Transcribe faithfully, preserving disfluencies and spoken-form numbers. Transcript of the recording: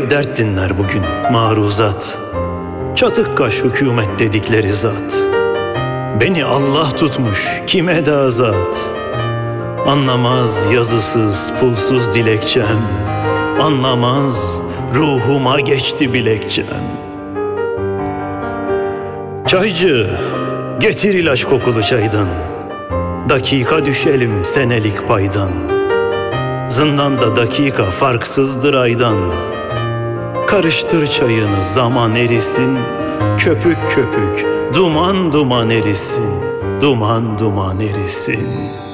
bir dert dinler bugün maruzat. Çatık kaş hükümet dedikleri zat. Beni Allah tutmuş kime de azat. Anlamaz yazısız pulsuz dilekçem. Anlamaz ruhuma geçti bilekçem. Çaycı getir ilaç kokulu çaydan. Dakika düşelim senelik paydan. Zindanda dakika farksızdır aydan. Karıştır çayını zaman erisin. Köpük köpük duman duman erisin. Duman duman erisin.